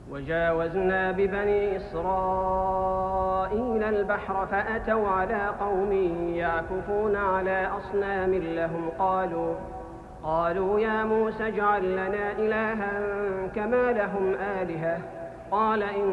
وجاوزنا ببني إسرائيل البحر فأتوا على قوم يعكفون على أصنام لهم قالوا يا موسى اجعل لنا إلها كما لهم آلهة قال